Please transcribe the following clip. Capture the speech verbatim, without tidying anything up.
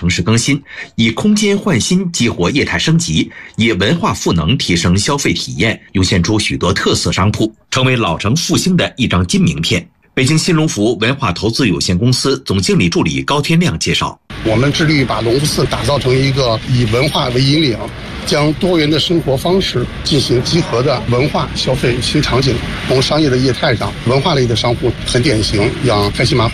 城市更新，以空间换新激活业态升级，以文化赋能提升消费体验，涌现出许多特色商铺，成为老城复兴的一张金名片。北京新龙福文化投资有限公司总经理助理高天亮介绍， 我们致力于把隆福寺打造成一个以文化为引领，将多元的生活方式进行集合的文化消费新场景。从商业的业态上，文化类的商户很典型，像开心麻花